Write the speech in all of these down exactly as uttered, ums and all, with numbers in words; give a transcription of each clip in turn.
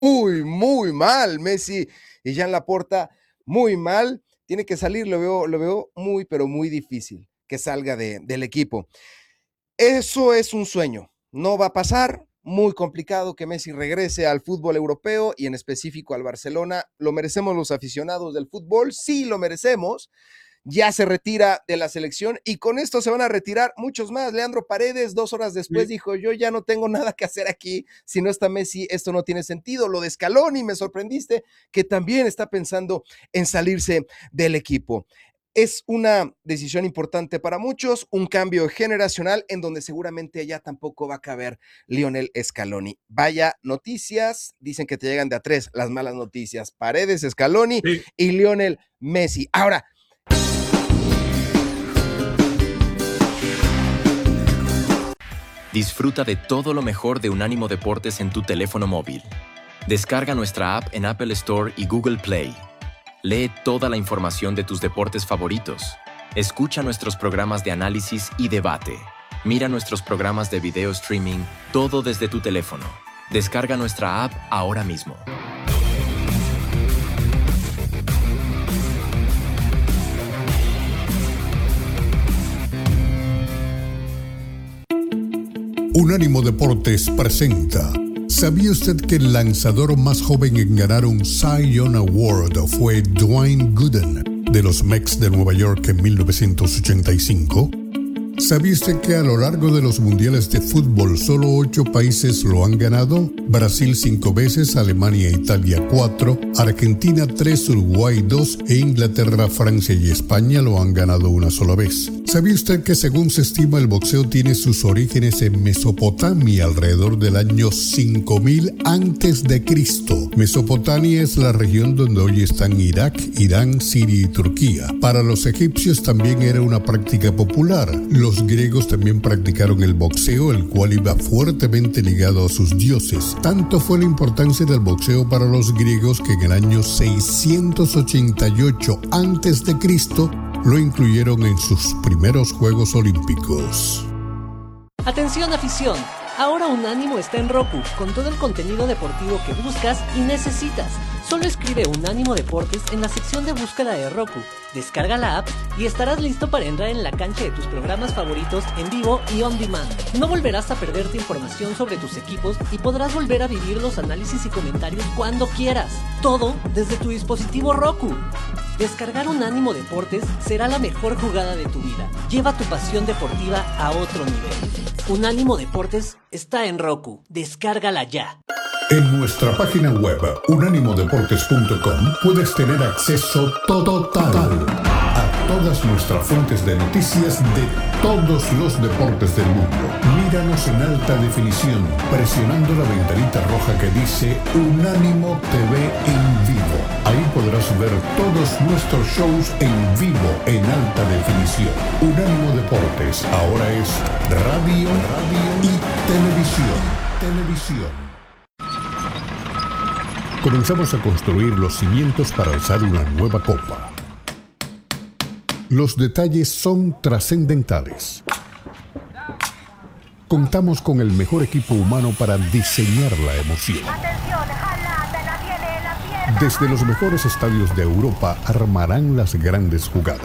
muy, muy mal. Messi y Joan Laporta, muy mal. Tiene que salir, lo veo, lo veo muy, pero muy difícil que salga de, del equipo. Eso es un sueño, no va a pasar, muy complicado que Messi regrese al fútbol europeo y en específico al Barcelona. ¿Lo merecemos los aficionados del fútbol? Sí, lo merecemos. Ya se retira de la selección y con esto se van a retirar muchos más. Leandro Paredes, dos horas después, sí. dijo, yo ya no tengo nada que hacer aquí, si no está Messi, esto no tiene sentido. Lo de Scaloni, me sorprendiste, que también está pensando en salirse del equipo. Es una decisión importante para muchos, un cambio generacional en donde seguramente ya tampoco va a caber Lionel Scaloni. Vaya noticias, dicen que te llegan de a tres las malas noticias, Paredes, Scaloni sí. y Lionel Messi. Ahora, disfruta de todo lo mejor de Unánimo Deportes en tu teléfono móvil. Descarga nuestra app en Apple Store y Google Play. Lee toda la información de tus deportes favoritos. Escucha nuestros programas de análisis y debate. Mira nuestros programas de video streaming, todo desde tu teléfono. Descarga nuestra app ahora mismo. Unánimo Deportes presenta. ¿Sabía usted que el lanzador más joven en ganar un Cy Young Award fue Dwayne Gooden de los Mets de Nueva York en mil novecientos ochenta y cinco? ¿Sabía usted que a lo largo de los mundiales de fútbol solo ocho países lo han ganado? Brasil cinco veces, Alemania e Italia cuatro, Argentina tres, Uruguay dos e Inglaterra, Francia y España lo han ganado una sola vez. ¿Sabía usted que según se estima el boxeo tiene sus orígenes en Mesopotamia alrededor del año cinco mil antes de Cristo? Mesopotamia es la región donde hoy están Irak, Irán, Siria y Turquía. Para los egipcios también era una práctica popular. Los griegos también practicaron el boxeo, el cual iba fuertemente ligado a sus dioses. Tanto fue la importancia del boxeo para los griegos que en el año seiscientos ochenta y ocho antes de Cristo lo incluyeron en sus primeros Juegos Olímpicos. Atención afición, ahora Unánimo está en Roku, con todo el contenido deportivo que buscas y necesitas. Solo escribe Unánimo Deportes en la sección de búsqueda de Roku, descarga la app y estarás listo para entrar en la cancha de tus programas favoritos en vivo y on demand. No volverás a perderte información sobre tus equipos y podrás volver a vivir los análisis y comentarios cuando quieras. Todo desde tu dispositivo Roku. Descargar Unánimo Deportes será la mejor jugada de tu vida. Lleva tu pasión deportiva a otro nivel. Unánimo Deportes está en Roku. Descárgala ya. En nuestra página web, unánimo deportes punto com, puedes tener acceso total a todas nuestras fuentes de noticias de todos los deportes del mundo. Míranos en alta definición, presionando la ventanita roja que dice Unánimo T V en vivo. Ahí podrás ver todos nuestros shows en vivo en alta definición. Unánimo Deportes ahora es radio, radio y televisión. Televisión. Comenzamos a construir los cimientos para alzar una nueva copa. Los detalles son trascendentales. Contamos con el mejor equipo humano para diseñar la emoción. Desde los mejores estadios de Europa armarán las grandes jugadas.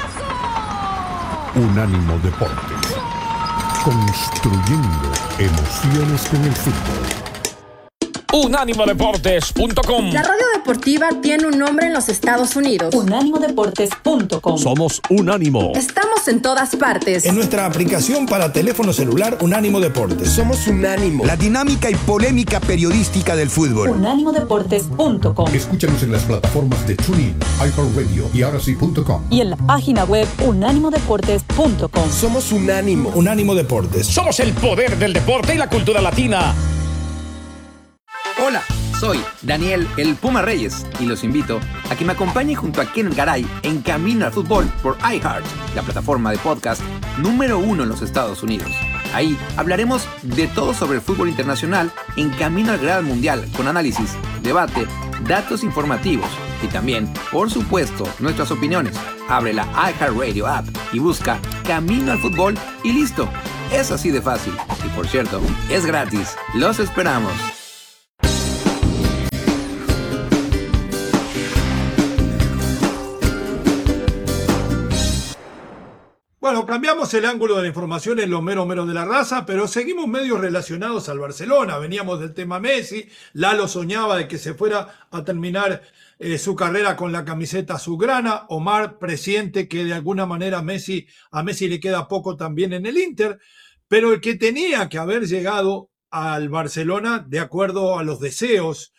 Unánimo Deportes. Construyendo emociones con el fútbol. Unánimo Deportes punto com. La radio deportiva tiene un nombre en los Estados Unidos. Unánimo Deportes punto com. Somos Unánimo. Estamos en todas partes. En nuestra aplicación para teléfono celular Unánimo Deportes. Somos Unánimo. La dinámica y polémica periodística del fútbol. Unánimo Deportes punto com. Escúchanos en las plataformas de TuneIn, iHeartRadio y ahora sí punto com. Y en la página web Unánimo Deportes punto com. Somos Unánimo. Unánimo Deportes. Somos el poder del deporte y la cultura latina. Hola, soy Daniel el Puma Reyes y los invito a que me acompañen junto a Ken Garay en Camino al Fútbol por iHeart, la plataforma de podcast número uno en los Estados Unidos. Ahí hablaremos de todo sobre el fútbol internacional en Camino al Gran Mundial, con análisis, debate, datos informativos y también, por supuesto, nuestras opiniones. Abre la iHeartRadio app y busca Camino al Fútbol y listo. Es así de fácil. Y por cierto, es gratis. Los esperamos. Bueno, cambiamos el ángulo de la información en los mero mero de la raza, pero seguimos medios relacionados al Barcelona. Veníamos del tema Messi, Lalo soñaba de que se fuera a terminar eh, su carrera con la camiseta azulgrana. Omar presiente que de alguna manera Messi, a Messi le queda poco también en el Inter, pero el que tenía que haber llegado al Barcelona, de acuerdo a los deseos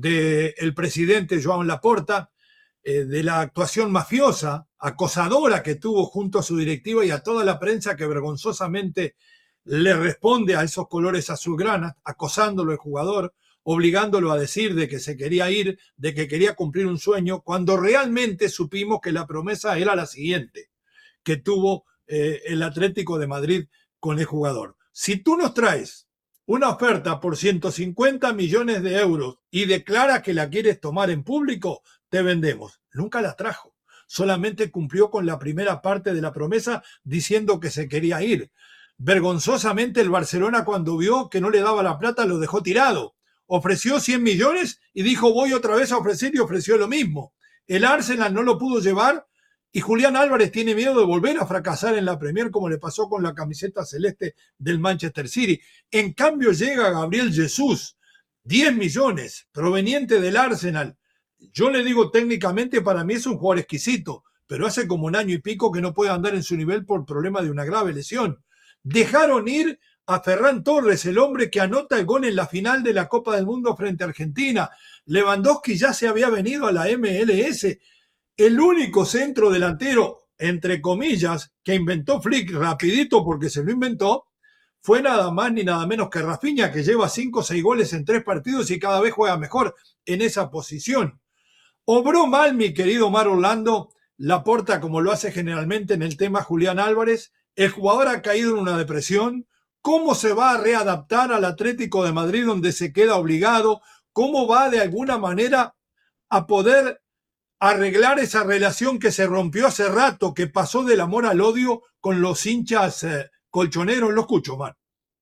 del presidente Joan Laporta, eh, de la actuación mafiosa, acosadora que tuvo junto a su directiva y a toda la prensa que vergonzosamente le responde a esos colores azulgranas, acosándolo el jugador, obligándolo a decir de que se quería ir, de que quería cumplir un sueño, cuando realmente supimos que la promesa era la siguiente que tuvo eh, el Atlético de Madrid con el jugador. Si tú nos traes una oferta por ciento cincuenta millones de euros y declara que la quieres tomar en público, te vendemos. Nunca la trajo. Solamente cumplió con la primera parte de la promesa diciendo que se quería ir. Vergonzosamente el Barcelona, cuando vio que no le daba la plata, lo dejó tirado. Ofreció cien millones y dijo voy otra vez a ofrecer y ofreció lo mismo. El Arsenal no lo pudo llevar y Julián Álvarez tiene miedo de volver a fracasar en la Premier como le pasó con la camiseta celeste del Manchester City. En cambio llega Gabriel Jesús, diez millones, proveniente del Arsenal. Yo le digo técnicamente para mí es un jugador exquisito, pero hace como un año y pico que no puede andar en su nivel por problema de una grave lesión. Dejaron ir a Ferran Torres, el hombre que anota el gol en la final de la Copa del Mundo frente a Argentina. Lewandowski ya se había venido a la M L S. El único centro delantero, entre comillas, que inventó Flick rapidito porque se lo inventó, fue nada más ni nada menos que Rafinha, que lleva cinco o seis goles en tres partidos y cada vez juega mejor en esa posición. Obró mal, mi querido Omar Orlando, Laporta, como lo hace generalmente en el tema Julián Álvarez. El jugador ha caído en una depresión. ¿Cómo se va a readaptar al Atlético de Madrid donde se queda obligado? ¿Cómo va de alguna manera a poder arreglar esa relación que se rompió hace rato, que pasó del amor al odio con los hinchas eh, colchoneros? Lo escucho, man.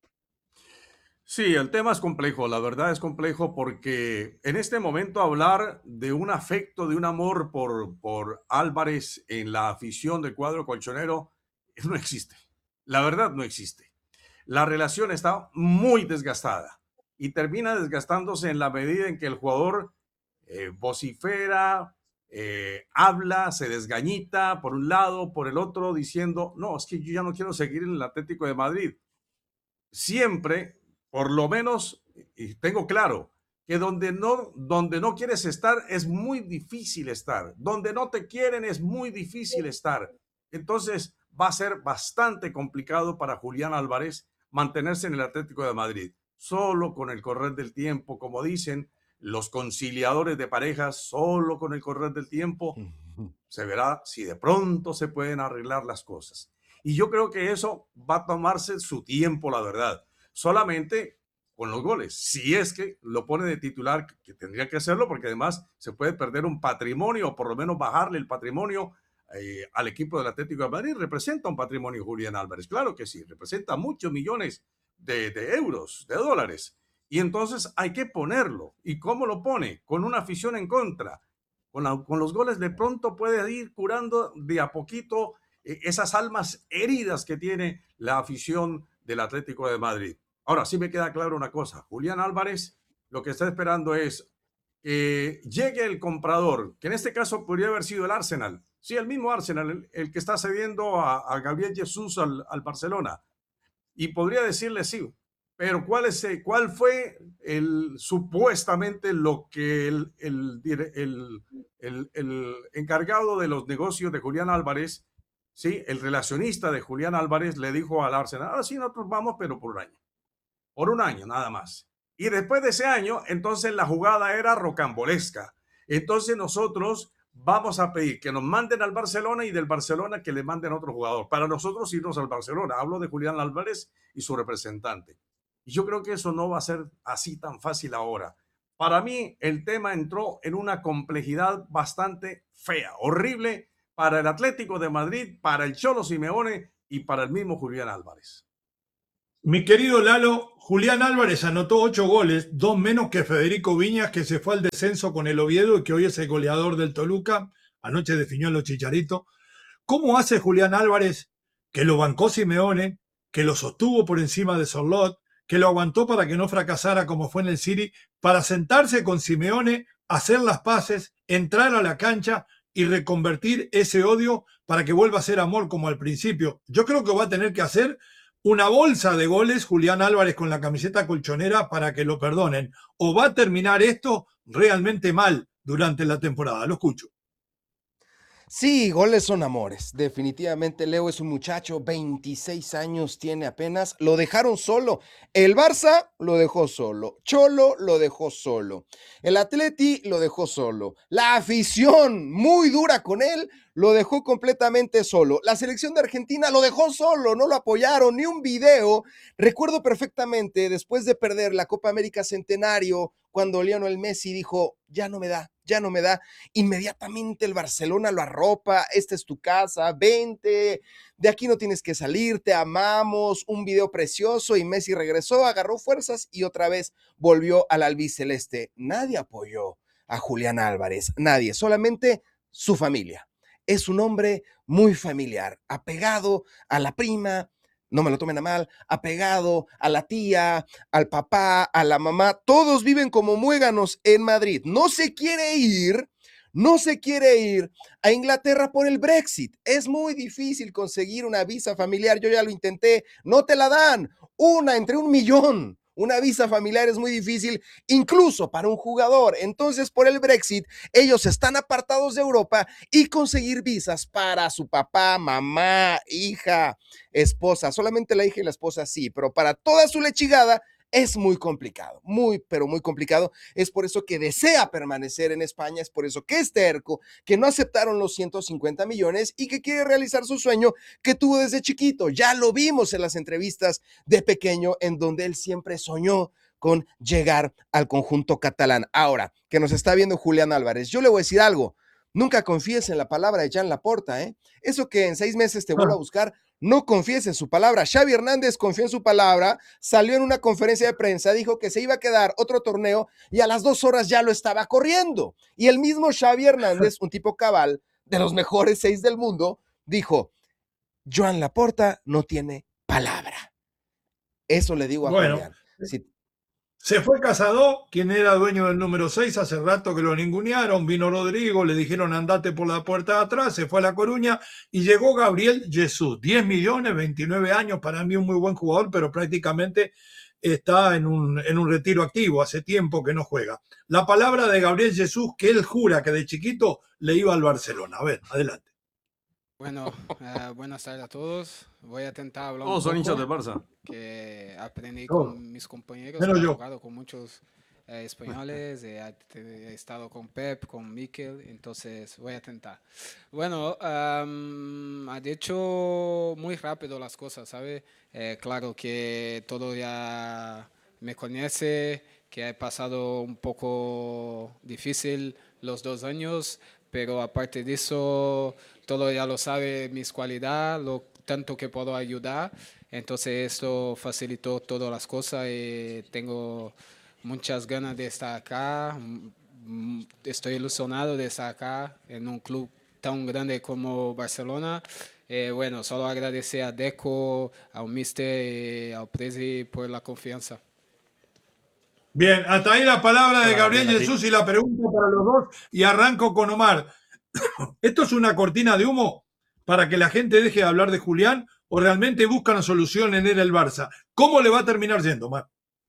Sí, el tema es complejo, la verdad es complejo porque en este momento hablar de un afecto, de un amor por, por Álvarez en la afición del cuadro colchonero no existe. La verdad no existe. La relación está muy desgastada y termina desgastándose en la medida en que el jugador eh, vocifera, eh, habla, se desgañita por un lado, por el otro, diciendo, no, es que yo ya no quiero seguir en el Atlético de Madrid. Siempre, por lo menos, y tengo claro, que donde no, donde no quieres estar es muy difícil estar. Donde no te quieren es muy difícil estar. Entonces va a ser bastante complicado para Julián Álvarez mantenerse en el Atlético de Madrid. Solo con el correr del tiempo, como dicen los conciliadores de parejas, solo con el correr del tiempo se verá si de pronto se pueden arreglar las cosas. Y yo creo que eso va a tomarse su tiempo, la verdad. Solamente con los goles. Si es que lo pone de titular, que tendría que hacerlo, porque además se puede perder un patrimonio, o por lo menos bajarle el patrimonio eh, al equipo del Atlético de Madrid. Representa un patrimonio Julián Álvarez. Claro que sí, representa muchos millones de, de euros, de dólares. Y entonces hay que ponerlo. ¿Y cómo lo pone? Con una afición en contra. Con, la, con los goles de pronto puede ir curando de a poquito eh, esas almas heridas que tiene la afición del Atlético de Madrid. Ahora sí me queda claro una cosa. Julián Álvarez lo que está esperando es que llegue el comprador, que en este caso podría haber sido el Arsenal. Sí, el mismo Arsenal, el, el que está cediendo a, a Gabriel Jesús al, al Barcelona. Y podría decirle sí. Pero ¿cuál, es, cuál fue el, supuestamente lo que el, el, el, el, el encargado de los negocios de Julián Álvarez, ¿sí? El relacionista de Julián Álvarez le dijo al Arsenal, ahora sí nosotros vamos, pero por un año. Por un año nada más. Y después de ese año, entonces la jugada era rocambolesca. Entonces nosotros vamos a pedir que nos manden al Barcelona y del Barcelona que le manden a otro jugador. Para nosotros irnos al Barcelona. Hablo de Julián Álvarez y su representante. Y yo creo que eso no va a ser así tan fácil ahora. Para mí, el tema entró en una complejidad bastante fea, horrible para el Atlético de Madrid, para el Cholo Simeone y para el mismo Julián Álvarez. Mi querido Lalo, Julián Álvarez anotó ocho goles, dos menos que Federico Viñas, que se fue al descenso con el Oviedo y que hoy es el goleador del Toluca. Anoche definió a los Chicharito. ¿Cómo hace Julián Álvarez que lo bancó Simeone, que lo sostuvo por encima de Sorlot, que lo aguantó para que no fracasara como fue en el City, para sentarse con Simeone, hacer las paces, entrar a la cancha y reconvertir ese odio para que vuelva a ser amor como al principio. Yo creo que va a tener que hacer una bolsa de goles Julián Álvarez con la camiseta colchonera para que lo perdonen. O va a terminar esto realmente mal durante la temporada. Lo escucho. Sí, goles son amores. Definitivamente Leo es un muchacho, veintiséis años tiene apenas. Lo dejaron solo. El Barça lo dejó solo. Cholo lo dejó solo. El Atleti lo dejó solo. La afición, muy dura con él, lo dejó completamente solo. La selección de Argentina lo dejó solo, no lo apoyaron, ni un video. Recuerdo perfectamente, después de perder la Copa América Centenario, cuando Lionel Messi dijo, ya no me da, ya no me da, inmediatamente el Barcelona lo arropa, esta es tu casa, vente, de aquí no tienes que salir, te amamos, un video precioso, y Messi regresó, agarró fuerzas y otra vez volvió al albiceleste. Nadie apoyó a Julián Álvarez, nadie, solamente su familia. Es un hombre muy familiar, apegado a la prima, no me lo tomen a mal, apegado a la tía, al papá, a la mamá, todos viven como muéganos en Madrid. No se quiere ir, no se quiere ir a Inglaterra por el Brexit. Es muy difícil conseguir una visa familiar, yo ya lo intenté, no te la dan, una entre un millón. Una visa familiar es muy difícil, incluso para un jugador. Entonces, por el Brexit, ellos están apartados de Europa y conseguir visas para su papá, mamá, hija, esposa. Solamente la hija y la esposa sí, pero para toda su lechigada es muy complicado, muy, pero muy complicado. Es por eso que desea permanecer en España, es por eso que es terco, que no aceptaron los ciento cincuenta millones y que quiere realizar su sueño que tuvo desde chiquito. Ya lo vimos en las entrevistas de pequeño, en donde él siempre soñó con llegar al conjunto catalán. Ahora, que nos está viendo Julián Álvarez, yo le voy a decir algo. Nunca confíes en la palabra de Jan Laporta, ¿eh? Eso que en seis meses te vuelva a buscar, no confíes en su palabra. Xavi Hernández confió en su palabra, salió en una conferencia de prensa, dijo que se iba a quedar otro torneo y a las dos horas ya lo estaba corriendo. Y el mismo Xavi Hernández, un tipo cabal, de los mejores seis del mundo, dijo, Joan Laporta no tiene palabra. Eso le digo a bueno, Julián. Si Se fue Casado, quien era dueño del número seis, hace rato que lo ningunearon, vino Rodrigo, le dijeron andate por la puerta de atrás, se fue a La Coruña y llegó Gabriel Jesús, diez millones, veintinueve años, para mí un muy buen jugador, pero prácticamente está en un, en un retiro activo, hace tiempo que no juega. La palabra de Gabriel Jesús, que él jura que de chiquito le iba al Barcelona. A ver, adelante. Bueno, uh, buenas tardes a todos. Voy a intentar hablar Todos un son poco, hinchas del Barça. que aprendí Todos. con mis compañeros, Menos he yo. jugado con muchos eh, españoles, he, he estado con Pep, con Mikel, entonces voy a intentar. Bueno, um, ha dicho muy rápido las cosas, ¿sabe? Eh, claro que todo ya me conoce, que he pasado un poco difícil los dos años, pero aparte de eso, todo ya lo sabe, mis cualidades, lo tanto que puedo ayudar. Entonces esto facilitó todas las cosas y tengo muchas ganas de estar acá. Mm, Estoy ilusionado de estar acá en un club tan grande como Barcelona. Eh, bueno, solo agradecer a Deco, al Mister y al Presi por la confianza. Bien, hasta ahí la palabra de Ah, Gabriel bien, a ti. Jesús y la pregunta para los dos, y arranco con Omar. ¿Esto es una cortina de humo para que la gente deje de hablar de Julián o realmente buscan una solución en él el Barça? ¿Cómo le va a terminar yendo, Omar?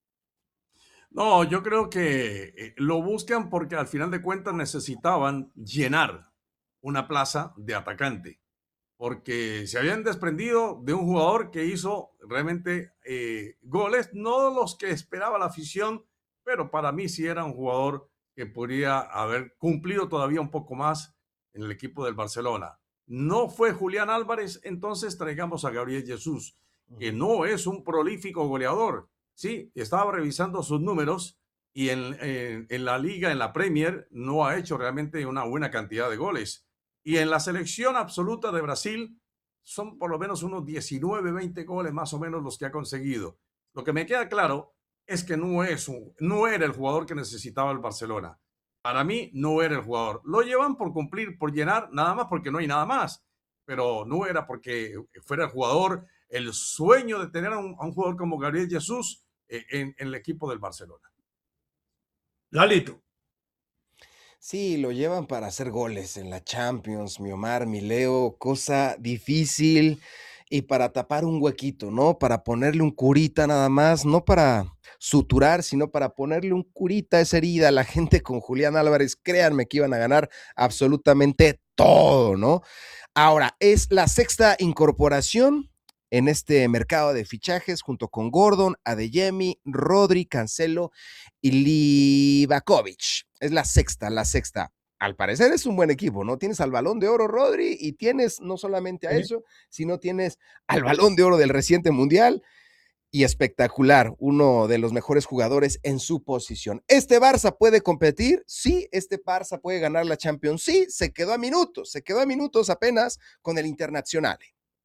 No, yo creo que eh, lo buscan porque al final de cuentas necesitaban llenar una plaza de atacante, porque se habían desprendido de un jugador que hizo realmente eh, goles, no los que esperaba la afición, pero para mí sí era un jugador que podría haber cumplido todavía un poco más en el equipo del Barcelona. No fue Julián Álvarez, entonces traigamos a Gabriel Jesús, que no es un prolífico goleador. Sí, estaba revisando sus números y en, en, en la liga, en la Premier, no ha hecho realmente una buena cantidad de goles. Y en la selección absoluta de Brasil son por lo menos unos diecinueve, veinte goles más o menos los que ha conseguido. Lo que me queda claro es que no, es un, no era el jugador que necesitaba el Barcelona. Para mí no era el jugador. Lo llevan por cumplir, por llenar, nada más porque no hay nada más. pero no era porque fuera el jugador, el sueño de tener a un, a un jugador como Gabriel Jesús eh, en, en el equipo del Barcelona. Lalito. Sí, lo llevan para hacer goles en la Champions, mi Omar, mi Leo, cosa difícil, y para tapar un huequito, ¿no? Para ponerle un curita nada más, no para suturar, sino para ponerle un curita a esa herida. La gente con Julián Álvarez, créanme que iban a ganar absolutamente todo, ¿no? Ahora, es la sexta incorporación en este mercado de fichajes, junto con Gordon, Adeyemi, Rodri, Cancelo y Livakovic. Es la sexta, la sexta. Al parecer es un buen equipo, ¿no? Tienes al Balón de Oro, Rodri, y tienes no solamente a eso, sino tienes al Balón de Oro del reciente Mundial, y espectacular, uno de los mejores jugadores en su posición. ¿Este Barça puede competir? Sí. ¿Este Barça puede ganar la Champions? Sí. Se quedó a minutos, se quedó a minutos apenas con el Internacional.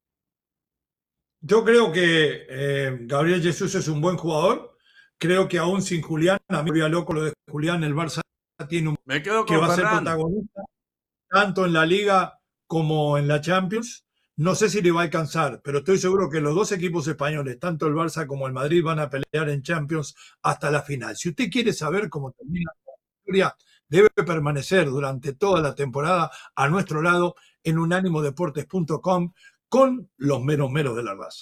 Yo creo que eh, Gabriel Jesús es un buen jugador. Creo que aún sin Julián, a mí me volvía loco lo de Julián, el Barça tiene un me quedo con que va Ferran. a ser protagonista tanto en la Liga como en la Champions. No sé si le va a alcanzar, pero estoy seguro que los dos equipos españoles, tanto el Barça como el Madrid, van a pelear en Champions hasta la final. Si usted quiere saber cómo termina la historia, debe permanecer durante toda la temporada a nuestro lado en unánimo deportes punto com con los meros meros de la raza.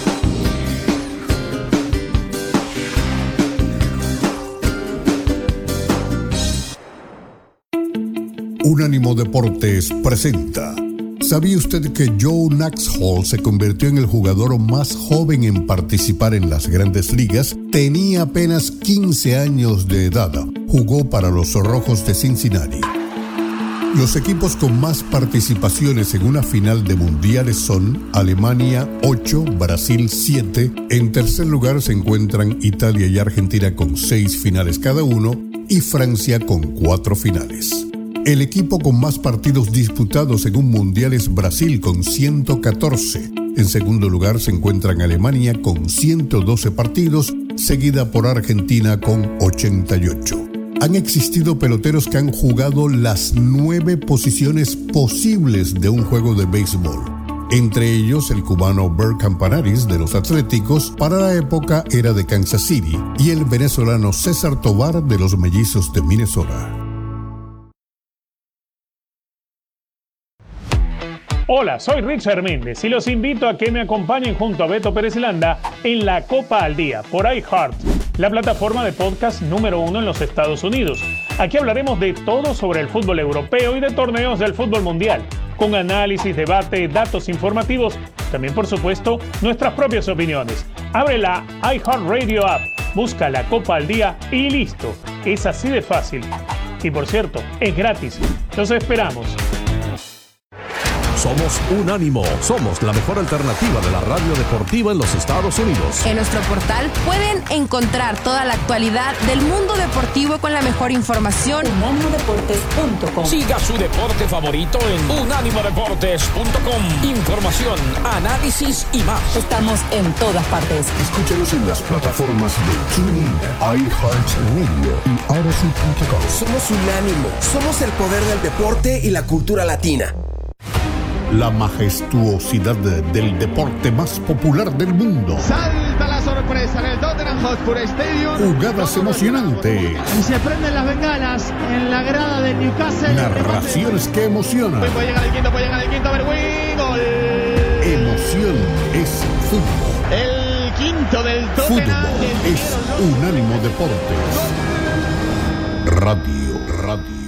Unánimo Deportes presenta. ¿Sabía usted que Joe Naxhall se convirtió en el jugador más joven en participar en las grandes ligas? Tenía apenas quince años de edad. Jugó para los Rojos de Cincinnati. Los equipos con más participaciones en una final de mundiales son Alemania ocho, Brasil siete. En tercer lugar se encuentran Italia y Argentina con seis finales cada uno y Francia con cuatro finales. El equipo con más partidos disputados en un mundial es Brasil con ciento catorce. En segundo lugar se encuentran Alemania con ciento doce partidos, seguida por Argentina con ochenta y ocho. Han existido peloteros que han jugado las nueve posiciones posibles de un juego de béisbol. Entre ellos el cubano Bert Campanaris de los Atléticos, para la época era de Kansas City, y el venezolano César Tovar de los Mellizos de Minnesota. Hola, soy Richard Méndez y los invito a que me acompañen junto a Beto Pérez Landa en la Copa al Día por iHeart, la plataforma de podcast número uno en los Estados Unidos. Aquí hablaremos de todo sobre el fútbol europeo y de torneos del fútbol mundial, con análisis, debate, datos informativos, también por supuesto nuestras propias opiniones. Abre la iHeartRadio app, busca la Copa al Día y listo. Es así de fácil. Y por cierto, es gratis. Los esperamos. Somos Unánimo, somos la mejor alternativa de la radio deportiva en los Estados Unidos. En nuestro portal pueden encontrar toda la actualidad del mundo deportivo con la mejor información. unánimo deportes punto com. Siga su deporte favorito en unánimo deportes punto com. Información, análisis y más. Estamos en todas partes. Escúchanos en las plataformas de TuneIn, iHeartRadio y Odyssey punto com. Somos Unánimo, somos el poder del deporte y la cultura latina. La majestuosidad del deporte más popular del mundo. Salta la sorpresa en el Tottenham Hotspur Stadium. Jugadas emocionantes. Y se prenden las bengalas en la grada de Newcastle. Narraciones que emocionan. Puede llegar el quinto, puede llegar el quinto, Berwin. Gol. Emoción es fútbol. El quinto del Tottenham. Fútbol es Unánimo Deportes. Radio, radio.